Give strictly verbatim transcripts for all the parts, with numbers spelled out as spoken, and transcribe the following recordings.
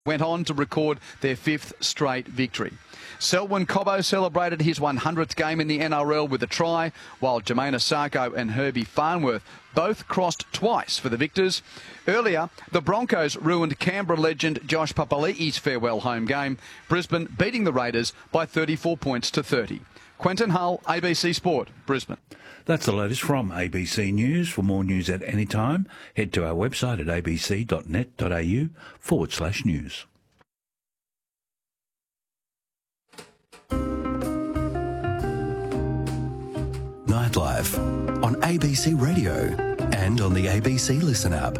went on to record their fifth straight victory. Selwyn Cobbo celebrated his one hundredth game in the N R L with a try, while Jermaine Asako and Herbie Farnworth both crossed twice for the Victors. Earlier, the Broncos ruined Canberra legend Josh Papali'i's farewell home game, Brisbane beating the Raiders by thirty-four points to thirty. Quentin Hull, A B C Sport, Brisbane. That's the latest from A B C News. For more news at any time, head to our website at abc.net.au forward slash news. Nightlife on A B C Radio and on the A B C Listen app.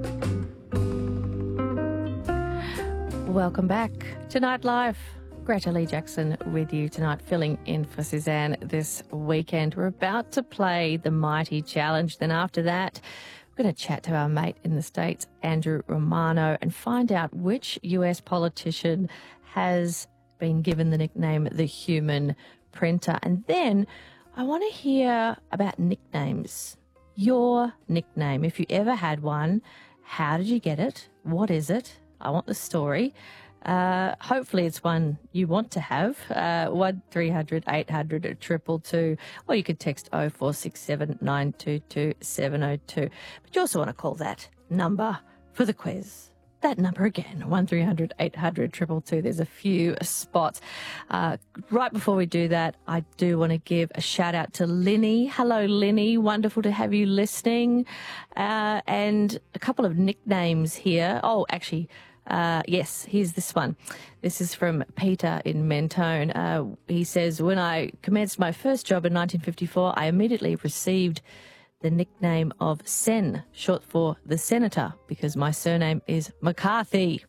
Welcome back to Nightlife. Greta Lee Jackson with you tonight, filling in for Suzanne this weekend. We're about to play the Mighty Challenge. Then after that, we're going to chat to our mate in the States, Andrew Romano, and find out which U S politician has been given the nickname the Human Printer. And then I want to hear about nicknames. Your nickname, if you ever had one, how did you get it? What is it? I want the story. Uh, hopefully it's one you want to have. Uh, one three hundred eight hundred two two two, or you could text oh four six seven nine two two seven oh two. But you also want to call that number for the quiz. That number again, one three hundred eight hundred two two two. There's a few spots. Uh, right before we do that, I do want to give a shout out to Linny. Hello, Linny. Wonderful to have you listening. Uh, and a couple of nicknames here. Oh, actually, Uh, yes, here's this one. This is from Peter in Mentone. Uh, he says, when I commenced my first job in nineteen fifty-four, I immediately received the nickname of Sen, short for the Senator, because my surname is McCarthy.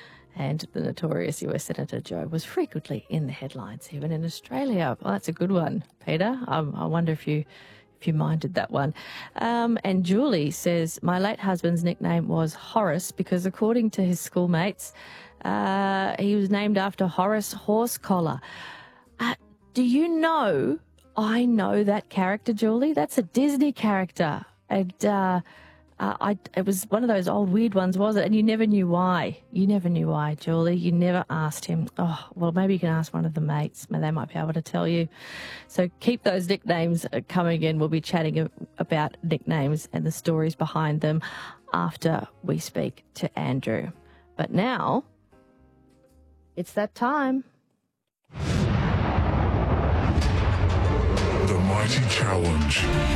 And the notorious U S Senator Joe was frequently in the headlines, even in Australia. Well, that's a good one, Peter. Um, I wonder if you... if you minded that one. Um, and Julie says, my late husband's nickname was Horace because according to his schoolmates, uh, he was named after Horace Horsecollar. Uh, do you know, I know that character, Julie. That's a Disney character. And uh, uh, I, it was one of those old weird ones, was it? And you never knew why. You never knew why, Julie. You never asked him. Oh, well, maybe you can ask one of the mates. They might be able to tell you. So keep those nicknames coming in. We'll be chatting about nicknames and the stories behind them after we speak to Andrew. But now, it's that time. The Mighty Challenge.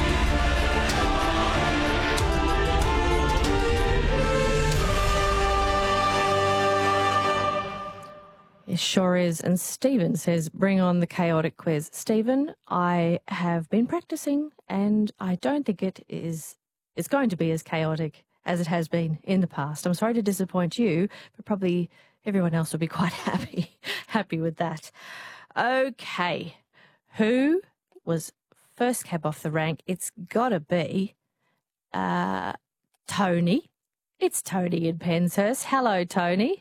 It sure is. And Stephen says, bring on the chaotic quiz. Stephen, I have been practicing and I don't think it is it's going to be as chaotic as it has been in the past. I'm sorry to disappoint you, but probably everyone else will be quite happy, happy with that. Okay. Who was first cab off the rank? It's got to be uh, Tony. It's Tony in Penshurst. Hello, Tony.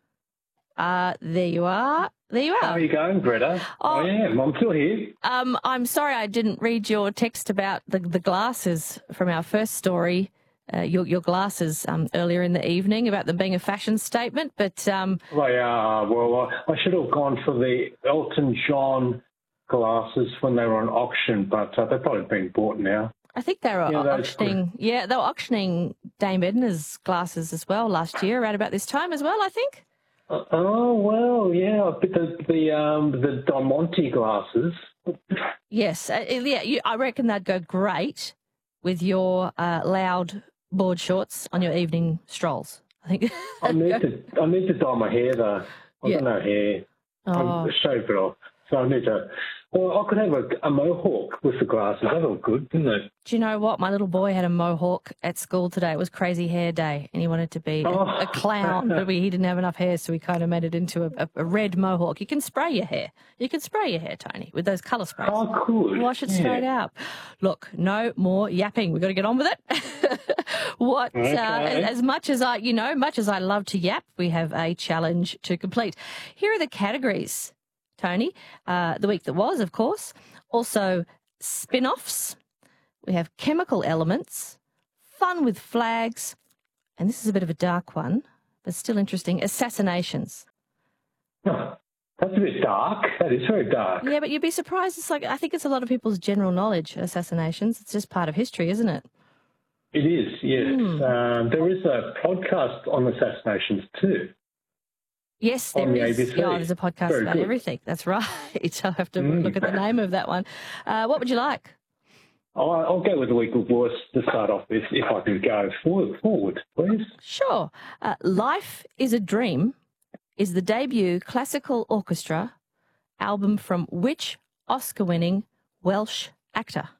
Uh, there you are. There you are. How are you going, Greta? Oh, I am. I'm still here. Um, I'm sorry I didn't read your text about the, the glasses from our first story, uh, your, your glasses um, earlier in the evening, about them being a fashion statement. But um, They are. Well, I, I should have gone for the Elton John glasses when they were on auction, but uh, they've probably been bought now. I think they were Yeah, those auctioning. Yeah, they were auctioning Dame Edna's glasses as well last year, around about this time as well, I think. Uh, oh, well, yeah, but the, the, um, the Don Monte glasses. Yes, uh, yeah, you, I reckon they'd go great with your uh, loud board shorts on your evening strolls. I think. I need to I need to dye my hair, though. I've Yeah. got no hair. Oh. I'm shaved it off. So I need to... Well, I could have a, a mohawk with the glasses. That look good, didn't it? Do you know what? My little boy had a mohawk at school today. It was crazy hair day, and he wanted to be a, Oh. a clown, but we, he didn't have enough hair, so we kind of made it into a, a, a red mohawk. You can spray your hair. You can spray your hair, Tony, with those colour sprays. Oh, cool. Wash it Yeah. straight out. Look, no more yapping. We've got to get on with it. what? Okay. Uh, as much as I, you know, much as I love to yap, we have a challenge to complete. Here are the categories, Tony. Uh, the week that was, of course. Also, spin-offs. We have chemical elements, fun with flags, and this is a bit of a dark one, but still interesting. Assassinations. Oh, that's a bit dark. That is very dark. Yeah, but you'd be surprised. It's like, I think it's a lot of people's general knowledge, assassinations. It's just part of history, isn't it? It is, yes. Mm. Um, there is a podcast on assassinations too. Yes, there on the is. A B C. Yeah, there's a podcast Very about good. everything. That's right. I'll have to Mm. look at the name of that one. Uh, what would you like? I'll, I'll go with the week of worst to start off with, if I could go forward, forward please. Sure. Uh, Life is a Dream is the debut classical orchestra album from which Oscar-winning Welsh actor?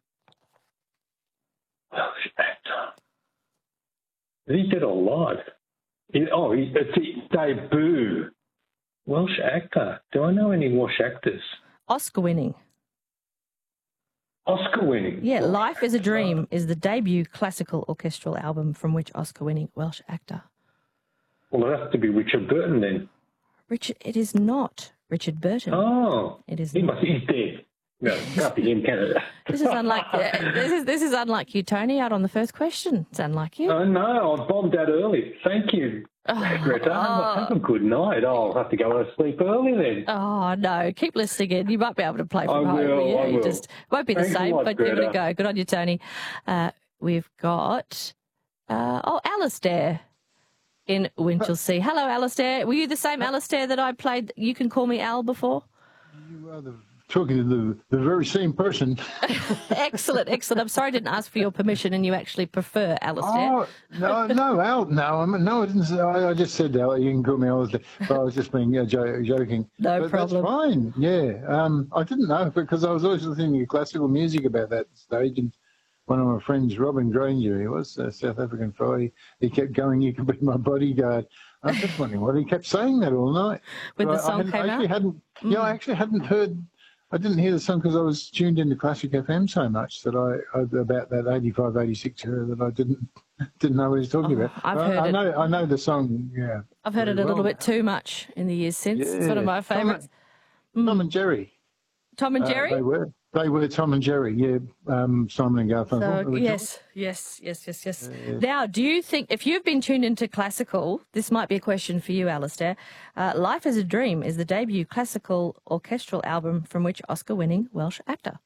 Welsh actor. He did all live. He, oh, he, it's his debut. Welsh actor. Do I know any Welsh actors? Oscar-winning. Oscar-winning. Yeah, Welsh Life is a actor. Dream is the debut classical orchestral album from which Oscar-winning Welsh actor? Well, it has to be Richard Burton then. Richard, it is not Richard Burton. Oh, It is he not. must. He's dead. No, can't be him, can it? This is unlike uh, this is this is unlike you, Tony. Out on the first question, it's unlike you. Oh no, I bombed out early. Thank you, Greta. Have a good night. I'll have to go to sleep early then. Oh no, keep listening in. You might be able to play I from home. will, Yeah, I you will. just won't be the Thanks a same, lot, but give it a Greta. go. Good on you, Tony. Uh, we've got uh, oh Alistair in Winchelsea. Hello, Alistair. Were you the same Alistair that I played You Can Call Me Al before? You are the, talking to the, the very same person. Excellent, excellent. I'm sorry I didn't ask for your permission and you actually prefer Alistair. Oh, no, no, Al, no, I mean, no, I didn't say, I, I just said Al, you can call me Al, but I was just being uh, jo- joking. No but problem. That's fine, yeah. Um, I didn't know because I was always listening to classical music about that stage, and one of my friends, Robin Granger, he was a South African fellow, he, he kept going, you can be my bodyguard. I was just wondering what he kept saying that all night. When the But I- song I, hadn't- came I actually out? hadn't, yeah, I actually hadn't heard, I didn't hear the song because I was tuned into Classic F M so much that I, I about that eighty-five, eighty-six era that I didn't didn't know what he was talking Oh, about. I've But heard I, it. know, I know the song, yeah. I've heard it very a little well. bit too much in the years since. It's Yeah. one of my Tom- favourites. Tom and Jerry. Tom and Uh, Jerry? they were. They were Tom and Jerry, yeah. Um, Simon and Garfunkel. So, originally. yes, yes, yes, yes, yes. Now, do you think, if you've been tuned into classical, this might be a question for you, Alistair. Uh, Life is a Dream is the debut classical orchestral album from which Oscar-winning Welsh actor?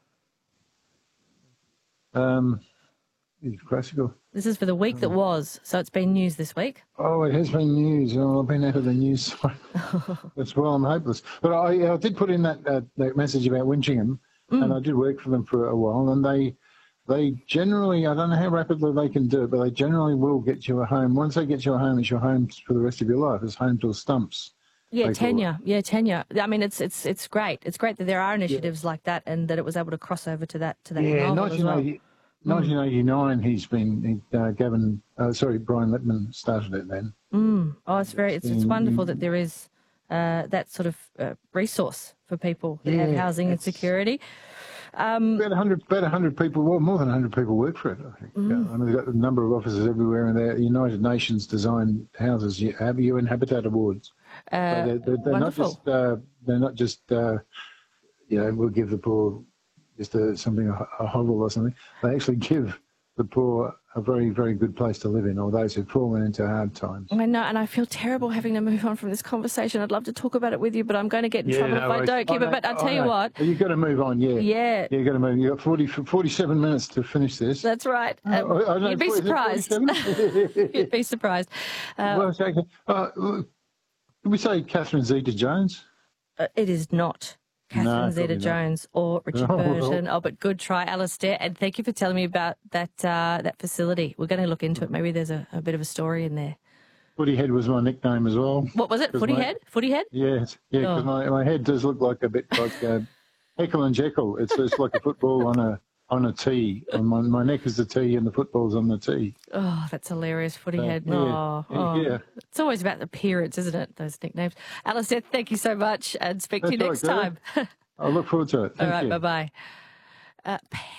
Um, it's classical. This is for the week that was, so it's been news this week. Oh, it has been news. Oh, I've been out of the news side. That's why I'm hopeless. But I, I did put in that uh, that message about Winching, Mm. and I did work for them for a while, and they they generally, I don't know how rapidly they can do it, but they generally will get you a home. Once they get you a home, it's your home for the rest of your life. It's home till stumps. Yeah, They call it. tenure. Yeah, tenure. I mean, it's it's it's great. It's great that there are initiatives like that, and that it was able to cross over to that to that Yeah, novel as well. nineteen eighty-nine, he's been, he, uh, Gavin, uh, sorry, Brian Littman started it then. Mm. Oh, it's very, it's, it's Mm. wonderful that there is uh, that sort of uh, resource for people that have Yeah, housing and it's- security. Um, About one hundred, about one hundred people, well, more than one hundred people work for it, I think. Mm. I mean, they've got a number of offices everywhere, and they're United Nations designed houses, U N Habitat Awards. So uh, they're, they're, they're not wonderful. just, uh, they're not just, uh, you know, we'll give the poor just a, something, a, a hovel or something. They actually give the poor a very, very good place to live in, or those who've fallen into hard times. I know, and I feel terrible having to move on from this conversation. I'd love to talk about it with you, but I'm going to get in trouble if I worries. don't keep I it. know, But I'll tell I you know. what, You've got to move on, yeah. yeah, You've got to move. You've got forty, forty-seven minutes to finish this. that's right. Oh, Um, I- I don't know, you'd be is it surprised. forty-seven? You'd be surprised. Uh, Well, it's okay. Uh, look, Can we say Catherine Zeta-Jones? Uh, it is not Catherine No, probably not. Zeta-Jones or Richard Oh, well. Burton. Oh, but good try, Alistair. And thank you for telling me about that uh, that facility. We're going to look into it. Maybe there's a, a bit of a story in there. Footy Head was my nickname as well. What was it? 'Cause Footy my- head? Footy head? Yes, yeah, because Oh. my, my head does look like a bit like uh, Heckle and Jekyll. It's just like a football on a on a tee. On my, my neck is the tee and the football's on the tee. Oh, that's hilarious. Footy Uh, head. yeah, Oh, oh. yeah. It's always about the appearance, isn't it? Those nicknames. Alistair, thank you so much and speak to you That's next all right, time. Greta. I look forward to it. All Thank right, you. bye-bye. Uh,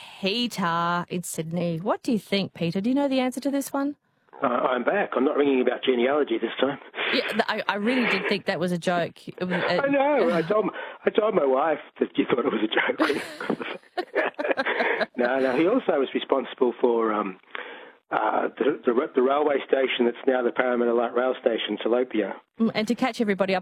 Peter in Sydney. What do you think, Peter? Do you know the answer to this one? Uh, I'm back. I'm not ringing about genealogy this time. Yeah, th- I, I really did think that was a joke. It was, uh, I know. I told I told my wife that you thought it was a joke. no, no. He also was responsible for um, uh, the, the, the railway station that's now the Parramatta Light Rail Station, Salopia. And to catch everybody up